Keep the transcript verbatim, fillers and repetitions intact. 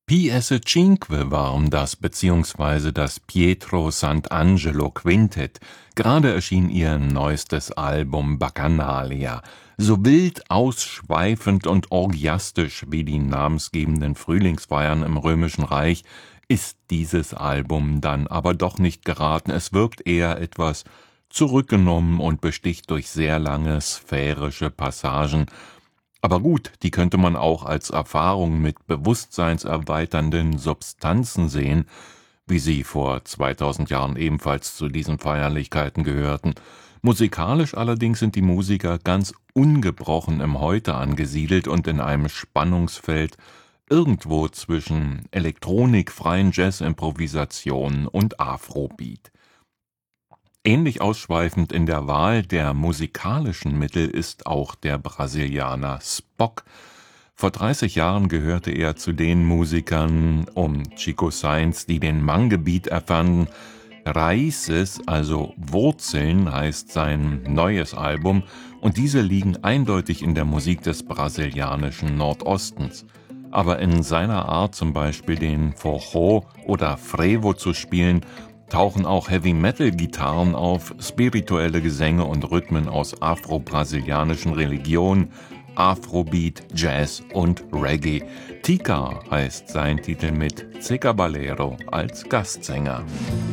Piacentinque war das beziehungsweise das Pietro Sant'Angelo Quintett. Gerade erschien ihr neuestes Album Bacchanalia. So wild, ausschweifend und orgiastisch wie die namensgebenden Frühlingsfeiern im Römischen Reich ist dieses Album dann aber doch nicht geraten. Es wirkt eher etwas zurückgenommen und besticht durch sehr lange sphärische Passagen. Aber gut, die könnte man auch als Erfahrung mit bewusstseinserweiternden Substanzen sehen, wie sie vor zweitausend Jahren ebenfalls zu diesen Feierlichkeiten gehörten. Musikalisch allerdings sind die Musiker ganz ungebrochen im Heute angesiedelt und in einem Spannungsfeld irgendwo zwischen Elektronik, freien Jazz-Improvisationen und Afrobeat. Ähnlich ausschweifend in der Wahl der musikalischen Mittel ist auch der Brasilianer Spock. Vor dreißig Jahren gehörte er zu den Musikern um Chico Science, die den Mangue-Beat erfanden. Raíces, also Wurzeln, heißt sein neues Album, und diese liegen eindeutig in der Musik des brasilianischen Nordostens. Aber in seiner Art, zum Beispiel den Forró oder Frevo zu spielen, tauchen auch Heavy-Metal-Gitarren auf, spirituelle Gesänge und Rhythmen aus afro-brasilianischen Religionen, Afrobeat, Jazz und Reggae. Tika heißt sein Titel mit Zé Caballero als Gastsänger.